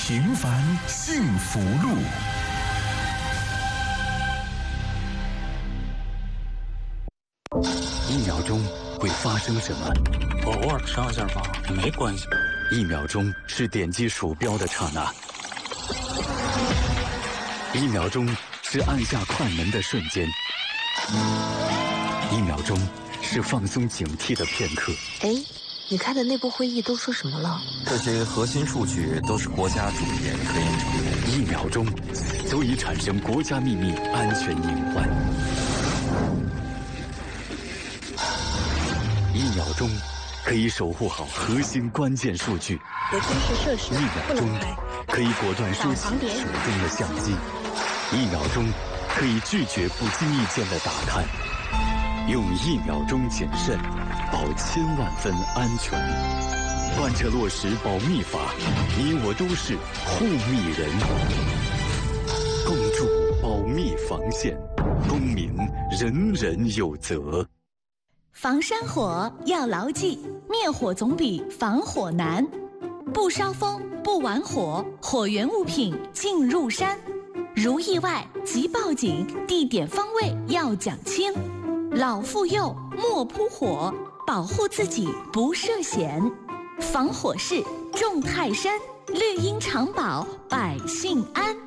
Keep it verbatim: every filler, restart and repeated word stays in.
平凡幸福路。 一秒钟会发生什么？ 我偶尔上一下吧，没关系。 一秒钟是点击鼠标的刹那，一秒钟是按下快门的瞬间，一秒钟是放松警惕的片刻。 哎，你开的内部会议都说什么了？ 这些核心数据都是国家主研科研成果。 一秒钟足以产生国家秘密安全隐患。一秒钟可以守护好核心关键数据。 有军事设施一秒钟可以果断收起手中的相机。一秒钟可以拒绝不经意间的打探。用一秒钟谨慎，保千万分安全。贯彻落实保密法，你我都是护密人。共筑保密防线，公民人人有责。 防山火要牢记，灭火总比防火难。不烧风，不玩火，火源物品进入山。如意外即报警，地点方位要讲清。老妇幼莫扑火，保护自己不涉险。防火势重泰山，绿荫长保百姓安。